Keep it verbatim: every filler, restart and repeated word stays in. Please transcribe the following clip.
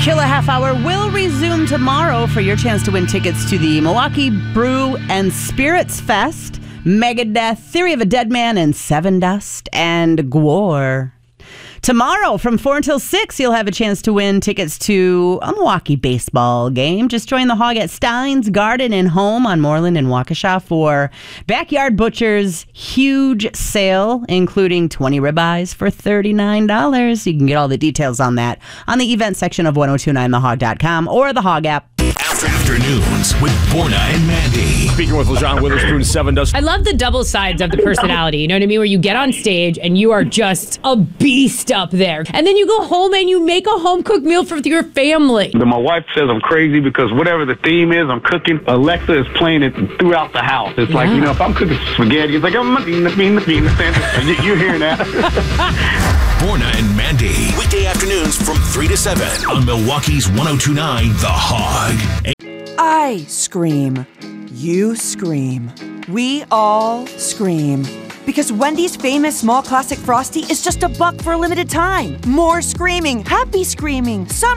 Killer Half Hour will resume tomorrow for your chance to win tickets to the Milwaukee Brew and Spirits Fest, Megadeth, Theory of a Dead Man, and Seven Dust, and Gwar. Tomorrow from four until six, you'll have a chance to win tickets to a Milwaukee baseball game. Just join the Hog at Stein's Garden and Home on Moreland and Waukesha for Backyard Butcher's huge sale, including twenty ribeyes for thirty-nine dollars. You can get all the details on that on the event section of ten twenty-nine the hog dot com or the Hog app. Afternoons with Borna and Mandy. Speaking with LeJean Witherspoon, Seven Dust. I love the double sides of the personality. You know what I mean? Where you get on stage and you are just a beast up there. And then you go home and you make a home-cooked meal for your family. My wife says I'm crazy because whatever the theme is, I'm cooking. Alexa is playing it throughout the house. It's yeah. like, you know, if I'm cooking spaghetti, it's like, I'm eating the bean, the bean, the sandwich. You're hearing that. Borna and Mandy. Weekday afternoons from three to seven on Milwaukee's ten twenty-nine The Hog. I scream. You scream. We all scream. Because Wendy's famous small classic Frosty is just a buck for a limited time. More screaming. Happy screaming. Some